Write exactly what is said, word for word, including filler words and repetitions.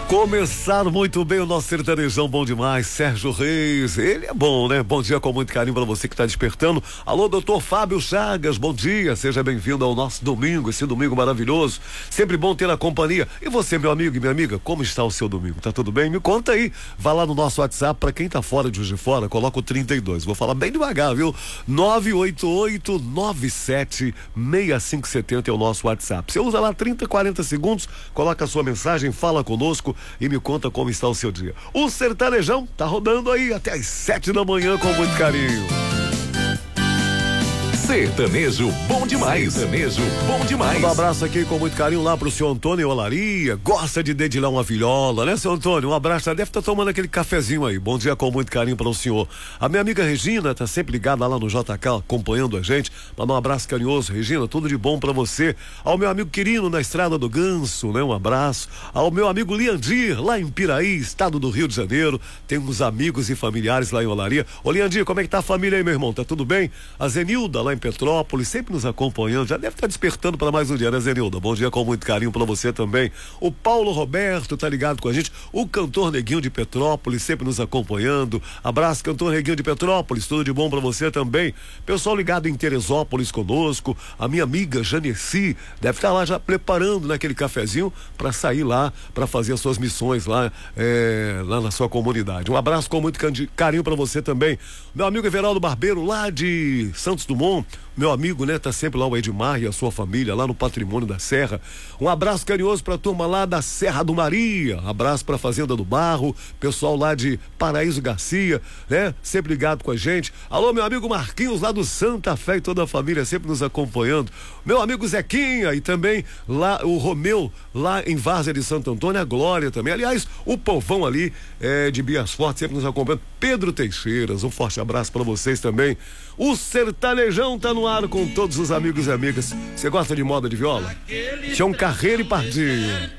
Começar muito bem o nosso sertanejão, bom demais. Sérgio Reis, ele é bom, né? Bom dia com muito carinho pra você que tá despertando. Alô, doutor Fábio Chagas, bom dia, seja bem-vindo ao nosso domingo, esse domingo maravilhoso. Sempre bom ter a companhia. E você, meu amigo e minha amiga, como está o seu domingo? Tá tudo bem? Me conta aí. Vá lá no nosso WhatsApp, pra quem tá fora de Juiz de Fora, coloca o trinta e dois. Vou falar bem devagar, viu? nove oito oito, nove sete, seis cinco sete zero é o nosso WhatsApp. Você usa lá trinta, quarenta segundos, coloca a sua mensagem, fala conosco e me conta como está o seu dia. O sertanejão tá rodando aí até às sete da manhã com muito carinho. Sertanejo bom demais. Sertanejo bom demais. Um abraço aqui com muito carinho lá pro seu Antônio Olaria. Gosta de dedilhar uma viola, né, seu Antônio? Um abraço. Deve estar tomando aquele cafezinho aí. Bom dia com muito carinho para o senhor. A minha amiga Regina tá sempre ligada lá no J K, acompanhando a gente. Manda um abraço carinhoso. Regina, tudo de bom para você. Ao meu amigo Quirino na Estrada do Ganso, né? Um abraço. Ao meu amigo Liandir, lá em Piraí, estado do Rio de Janeiro. Temos amigos e familiares lá em Olaria. Ô, Liandir, como é que tá a família aí, meu irmão? Tá tudo bem? A Zenilda lá em Petrópolis, sempre nos acompanhando, já deve estar despertando para mais um dia, né, Zenilda? Bom dia com muito carinho para você também. O Paulo Roberto tá ligado com a gente, o cantor Neguinho de Petrópolis, sempre nos acompanhando. Abraço, cantor Neguinho de Petrópolis, tudo de bom para você também. Pessoal ligado em Teresópolis conosco, a minha amiga Janeci deve estar lá já preparando naquele cafezinho para sair lá, para fazer as suas missões lá, é, lá na sua comunidade. Um abraço com muito carinho para você também. Meu amigo Everaldo Barbeiro, lá de Santos Dumont, meu amigo, né, tá sempre lá o Edmar e a sua família lá no Patrimônio da Serra. Um abraço carinhoso pra turma lá da Serra do Maria, abraço pra Fazenda do Barro, pessoal lá de Paraíso Garcia, né, sempre ligado com a gente. Alô, meu amigo Marquinhos lá do Santa Fé e toda a família sempre nos acompanhando. Meu amigo Zequinha e também lá o Romeu, lá em Várzea de Santo Antônio, a Glória também. Aliás, o povão ali é, de Bias Fortes sempre nos acompanhando. Pedro Teixeiras, um forte abraço pra vocês também. O sertanejão tá no ar com todos os amigos e amigas. Você gosta de moda de viola? Chão Carreiro e Pardinho.